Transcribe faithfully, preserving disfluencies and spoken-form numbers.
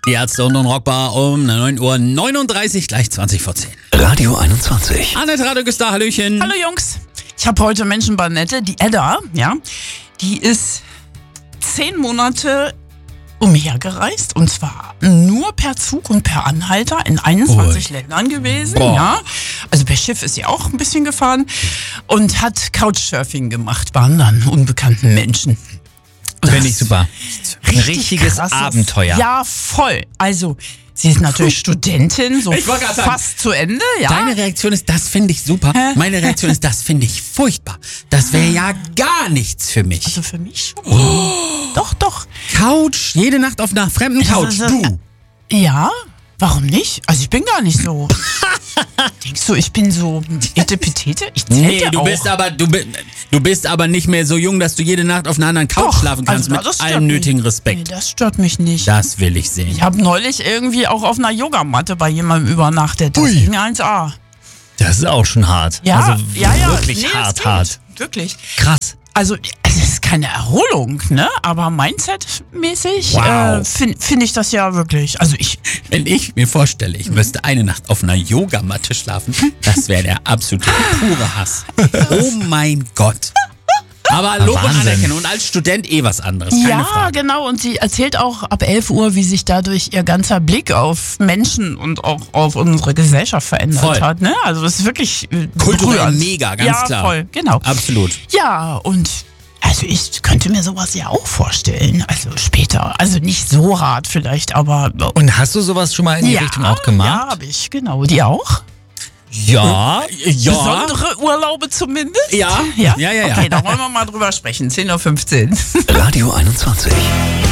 Die Ärzte und Rockbar um neun Uhr neununddreißig, gleich zwanzig vor zehn. Radio einundzwanzig. Annette Radek ist da, Hallöchen. Hallo Jungs, ich habe heute Menschenbandnette, die Edda, ja, die ist zehn Monate umhergereist und zwar nur per Zug und per Anhalter in einundzwanzig Ui. Ländern gewesen, Boah. ja. Also per Schiff ist sie auch ein bisschen gefahren und hat Couchsurfing gemacht, wandern unbekannten Menschen. Finde ich super. Ein Richtig richtiges krasses- Abenteuer. Ja, voll. Also, sie ist natürlich Studentin, so Ich wollte gerade sagen, fast zu Ende, ja. Deine Reaktion ist, das finde ich super. Meine Reaktion ist, das finde ich furchtbar. Das wäre ja gar nichts für mich. Also für mich schon. Oh. Doch, doch. Couch, jede Nacht auf einer fremden Couch. Also, Du. Ja, warum nicht? Also ich bin gar nicht so. Denkst du, ich bin so Etepetete? Ich zähl Nee, ja du auch. bist aber du, bi- du bist aber nicht mehr so jung, dass du jede Nacht auf einer anderen Couch Doch, schlafen kannst, also, das mit stört allem mich. nötigen Nee, Respekt. das stört mich nicht. Das will ich sehen. Ich habe neulich irgendwie auch auf einer Yogamatte bei jemandem übernachtet. Das ging eins A. Das ist auch schon hart. Ja, also ja, ja. wirklich Nee, das hart, geht. hart. Wirklich. Krass. Also, es ist keine Erholung, ne? Aber Mindset-mäßig Wow. äh, finde find ich das ja wirklich. Also, ich. Wenn ich mir vorstelle, ich müsste eine Nacht auf einer Yogamatte schlafen, das wäre der absolute pure Hass. Oh mein Gott. Aber Lob und Wahnsinn. Anerkennung und als Student eh was anderes, keine Ja, Frage. genau. Und sie erzählt auch ab elf Uhr, wie sich dadurch ihr ganzer Blick auf Menschen und auch auf unsere Gesellschaft verändert Voll. hat. Ne? Also, das ist wirklich äh, Kulturell berührend. mega, ganz ja, klar. Voll, genau. Absolut. Ja, und also ich könnte mir sowas ja auch vorstellen. Also später. Also nicht so hart vielleicht, aber. Und hast du sowas schon mal in die ja, Richtung auch gemacht? Ja, habe ich, genau. Die auch? Ja. Ja. Besondere Urlaube zumindest? Ja. Ja, Ja, ja, ja. Okay, da wollen wir mal drüber sprechen. zehn Uhr fünfzehn. Radio einundzwanzig.